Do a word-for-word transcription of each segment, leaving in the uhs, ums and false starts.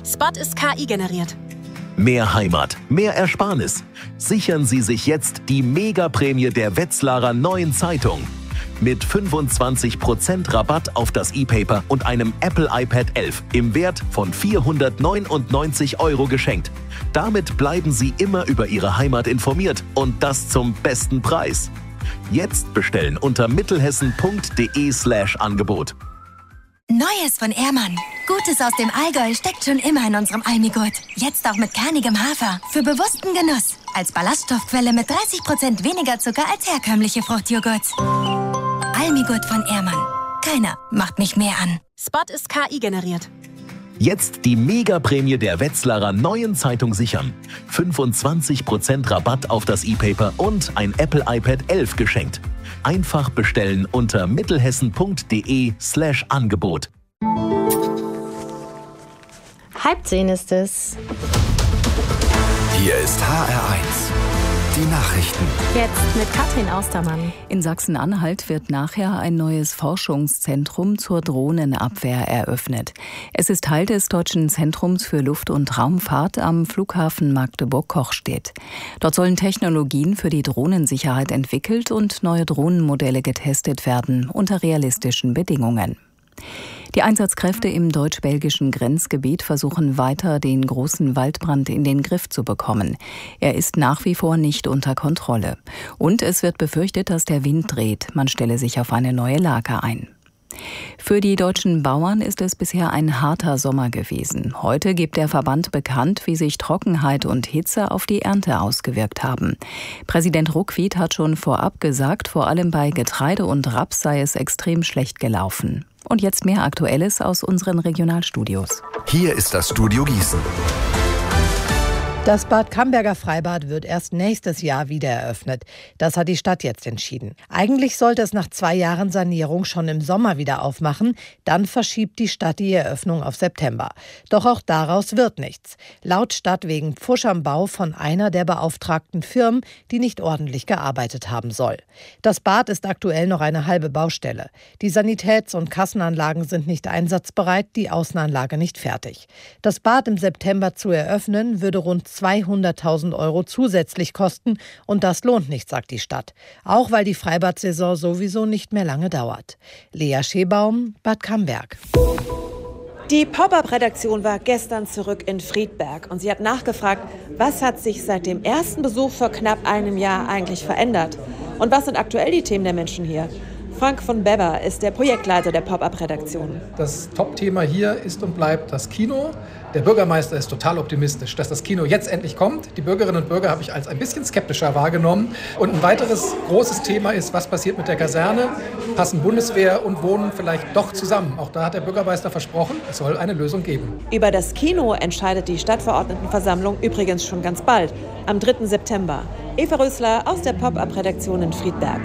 Spot ist K I generiert. Mehr Heimat, mehr Ersparnis. Sichern Sie sich jetzt die Mega-Prämie der Wetzlarer Neuen Zeitung. Mit fünfundzwanzig Prozent Rabatt auf das E-Paper und einem Apple iPad elf im Wert von vierhundertneunundneunzig Euro geschenkt. Damit bleiben Sie immer über Ihre Heimat informiert und das zum besten Preis. Jetzt bestellen unter mittelhessen.de slash Angebot. Neues von Ehrmann. Gutes aus dem Allgäu steckt schon immer in unserem Almigurt. Jetzt auch mit kernigem Hafer. Für bewussten Genuss. Als Ballaststoffquelle mit dreißig Prozent weniger Zucker als herkömmliche Fruchtjoghurts. Almigurt von Ehrmann. Keiner macht mich mehr an. Spot ist K I generiert. Jetzt die Mega-Prämie der Wetzlarer Neuen Zeitung sichern. fünfundzwanzig Prozent Rabatt auf das E-Paper und ein Apple iPad elf geschenkt. Einfach bestellen unter mittelhessen.de slash Angebot. Halb zehn ist es. Hier ist H R eins. Die Nachrichten. Jetzt mit Katrin Austermann. In Sachsen-Anhalt wird nachher ein neues Forschungszentrum zur Drohnenabwehr eröffnet. Es ist Teil des Deutschen Zentrums für Luft- und Raumfahrt am Flughafen Magdeburg-Kochstedt. Dort sollen Technologien für die Drohnensicherheit entwickelt und neue Drohnenmodelle getestet werden unter realistischen Bedingungen. Die Einsatzkräfte im deutsch-belgischen Grenzgebiet versuchen weiter, den großen Waldbrand in den Griff zu bekommen. Er ist nach wie vor nicht unter Kontrolle. Und es wird befürchtet, dass der Wind dreht. Man stelle sich auf eine neue Lage ein. Für die deutschen Bauern ist es bisher ein harter Sommer gewesen. Heute gibt der Verband bekannt, wie sich Trockenheit und Hitze auf die Ernte ausgewirkt haben. Präsident Ruckwied hat schon vorab gesagt, vor allem bei Getreide und Raps sei es extrem schlecht gelaufen. Und jetzt mehr Aktuelles aus unseren Regionalstudios. Hier ist das Studio Gießen. Das Bad Camberger Freibad wird erst nächstes Jahr wieder eröffnet. Das hat die Stadt jetzt entschieden. Eigentlich sollte es nach zwei Jahren Sanierung schon im Sommer wieder aufmachen. Dann verschiebt die Stadt die Eröffnung auf September. Doch auch daraus wird nichts. Laut Stadt wegen Pfusch am Bau von einer der beauftragten Firmen, die nicht ordentlich gearbeitet haben soll. Das Bad ist aktuell noch eine halbe Baustelle. Die Sanitäts- und Kassenanlagen sind nicht einsatzbereit, die Außenanlage nicht fertig. Das Bad im September zu eröffnen, würde rund zweihunderttausend Euro zusätzlich kosten und das lohnt nicht, sagt die Stadt. Auch weil die Freibad-Saison sowieso nicht mehr lange dauert. Lea Schebaum, Bad Camberg. Die Pop-Up-Redaktion war gestern zurück in Friedberg und sie hat nachgefragt, was hat sich seit dem ersten Besuch vor knapp einem Jahr eigentlich verändert? Und was sind aktuell die Themen der Menschen hier? Frank von Beber ist der Projektleiter der Pop-Up-Redaktion. Das Top-Thema hier ist und bleibt das Kino. Der Bürgermeister ist total optimistisch, dass das Kino jetzt endlich kommt. Die Bürgerinnen und Bürger habe ich als ein bisschen skeptischer wahrgenommen. Und ein weiteres großes Thema ist, was passiert mit der Kaserne? Passen Bundeswehr und Wohnen vielleicht doch zusammen? Auch da hat der Bürgermeister versprochen, es soll eine Lösung geben. Über das Kino entscheidet die Stadtverordnetenversammlung übrigens schon ganz bald, am dritten September. Eva Rösler aus der Pop-Up-Redaktion in Friedberg.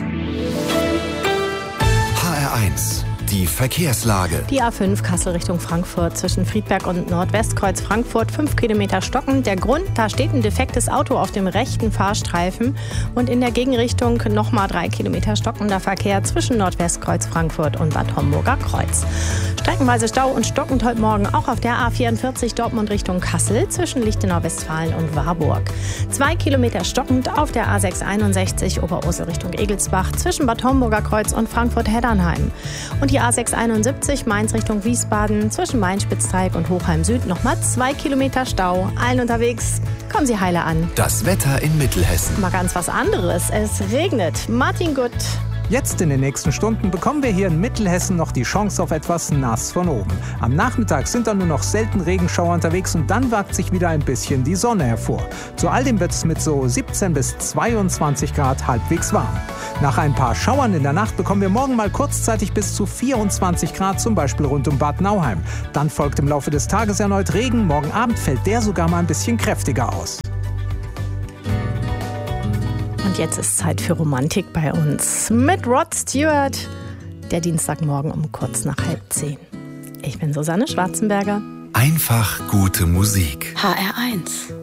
H R eins. Die Verkehrslage. Die A fünf Kassel Richtung Frankfurt zwischen Friedberg und Nordwestkreuz Frankfurt, fünf Kilometer stockend. Der Grund, da steht ein defektes Auto auf dem rechten Fahrstreifen und in der Gegenrichtung nochmal drei Kilometer stockender Verkehr zwischen Nordwestkreuz Frankfurt und Bad Homburger Kreuz. Streckenweise Stau und stockend heute Morgen auch auf der A vierundvierzig Dortmund Richtung Kassel zwischen Lichtenau-Westfalen und Warburg. Zwei Kilometer stockend auf der A sechshunderteinundsechzig Oberursel Richtung Egelsbach zwischen Bad Homburger Kreuz und Frankfurt-Heddernheim. Und die A sechshunderteinundsiebzig Mainz Richtung Wiesbaden zwischen Main-Spitzteig und Hochheim Süd nochmal zwei Kilometer Stau. Allen unterwegs, kommen Sie heile an. Das Wetter in Mittelhessen. Mal ganz was anderes. Es regnet. Martin Gutt. Jetzt in den nächsten Stunden bekommen wir hier in Mittelhessen noch die Chance auf etwas nass von oben. Am Nachmittag sind dann nur noch selten Regenschauer unterwegs und dann wagt sich wieder ein bisschen die Sonne hervor. Zu all dem wird es mit so siebzehn bis zweiundzwanzig Grad halbwegs warm. Nach ein paar Schauern in der Nacht bekommen wir morgen mal kurzzeitig bis zu vierundzwanzig Grad, zum Beispiel rund um Bad Nauheim. Dann folgt im Laufe des Tages erneut Regen. Morgen Abend fällt der sogar mal ein bisschen kräftiger aus. Und jetzt ist Zeit für Romantik bei uns mit Rod Stewart. Der Dienstagmorgen um kurz nach halb zehn. Ich bin Susanne Schwarzenberger. Einfach gute Musik. H R eins.